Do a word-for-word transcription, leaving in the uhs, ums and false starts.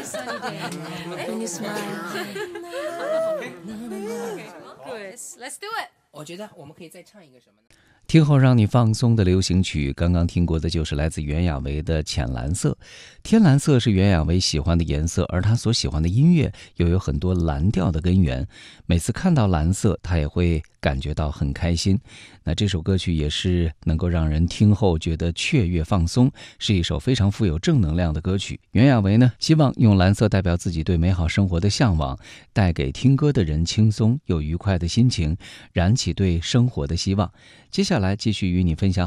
sunny day when you smile. Good. Let's do it. 我觉得我们可以再唱一个什么呢？ 听后让你放松的流行曲，刚刚听过的就是来自袁娅维的《浅蓝色》。天蓝色是袁娅维喜欢的颜色，而她所喜欢的音乐又有很多蓝调的根源。每次看到蓝色，她也会感觉到很开心。那这首歌曲也是能够让人听后觉得雀跃放松，是一首非常富有正能量的歌曲。袁娅维呢，希望用蓝色代表自己对美好生活的向往，带给听歌的人轻松又愉快的心情，燃起对生活的希望。接下来继续与你分享